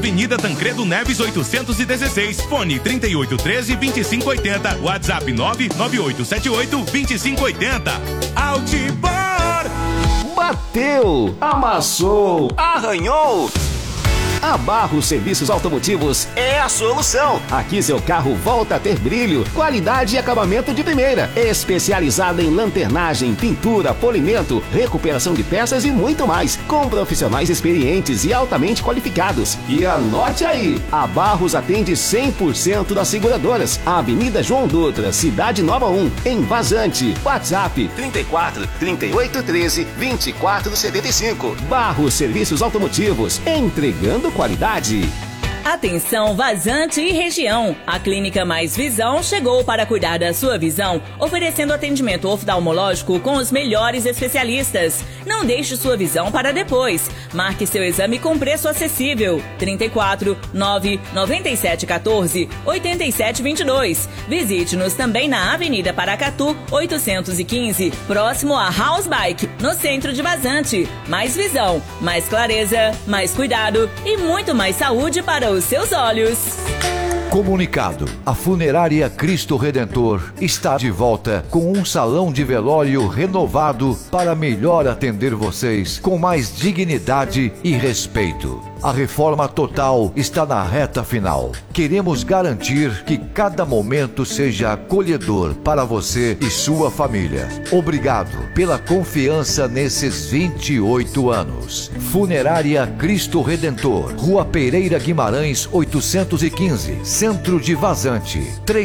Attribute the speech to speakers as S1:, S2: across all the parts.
S1: Avenida Tancredo Neves 816, fone 3813-2580, WhatsApp 99878-2580. Outdoor!
S2: Bateu, amassou, arranhou. A Barros Serviços Automotivos é a solução. Aqui seu carro volta a ter brilho, qualidade e acabamento de primeira. Especializada em lanternagem, pintura, polimento, recuperação de peças e muito mais. Com profissionais experientes e altamente qualificados. E anote aí, a Barros atende 100% das seguradoras. Avenida João Dutra, Cidade Nova 1, em Vazante. WhatsApp 34 38 13 24 75. Barros Serviços Automotivos, entregando qualidade.
S3: Atenção Vazante e região. A Clínica Mais Visão chegou para cuidar da sua visão, oferecendo atendimento oftalmológico com os melhores especialistas. Não deixe sua visão para depois. Marque seu exame com preço acessível. 34 9 97 14 87 22. Visite-nos também na Avenida Paracatu 815, próximo a House Bike, no centro de Vazante. Mais visão, mais clareza, mais cuidado e muito mais saúde para os seus olhos.
S4: Comunicado: a Funerária Cristo Redentor está de volta com um salão de velório renovado para melhor atender vocês com mais dignidade e respeito. A reforma total está na reta final. Queremos garantir que cada momento seja acolhedor para você e sua família. Obrigado pela confiança nesses 28 anos. Funerária Cristo Redentor, Rua Pereira Guimarães 815, Centro de Vazante,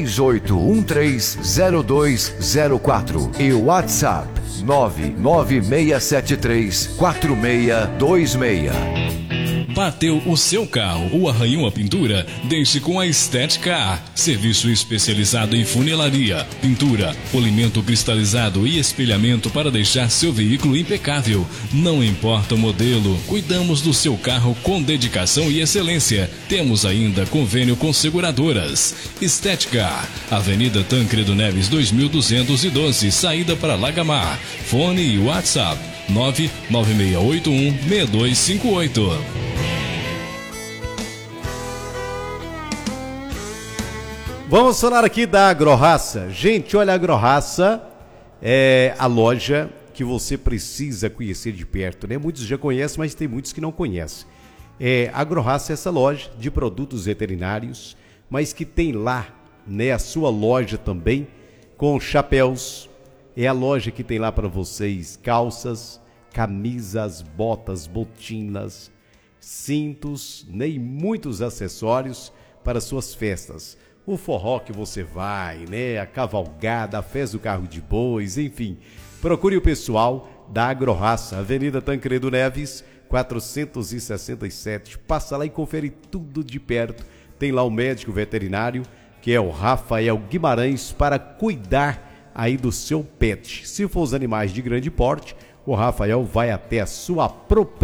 S4: 38130204 e WhatsApp 996734626.
S5: Bateu o seu carro ou arranhou a pintura? Deixe com a Estética. Serviço especializado em funilaria, pintura, polimento cristalizado e espelhamento para deixar seu veículo impecável. Não importa o modelo, cuidamos do seu carro com dedicação e excelência. Temos ainda convênio com seguradoras. Estética, Avenida Tancredo Neves 2212, saída para Lagamar. Fone e WhatsApp 99681-6258.
S6: Vamos falar aqui da AgroRaça. Gente, olha, a AgroRaça é a loja que você precisa conhecer de perto, né? Muitos já conhecem, mas tem muitos que não conhecem. A AgroRaça é essa loja de produtos veterinários, mas que tem lá, né, a sua loja também com chapéus. É a loja que tem lá para vocês calças, camisas, botas, botinas, cintos, né, e muitos acessórios para suas festas. O forró que você vai, né, a cavalgada, a festa do carro de bois, enfim. Procure o pessoal da AgroRaça, Avenida Tancredo Neves, 467. Passa lá e confere tudo de perto. Tem lá o médico veterinário, que é o Rafael Guimarães, para cuidar aí do seu pet. Se for os animais de grande porte, o Rafael vai até a sua propriedade.